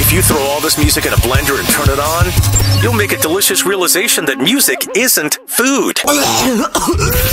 If you throw all this music in a blender and turn it on, you'll make a delicious realization that music isn't food.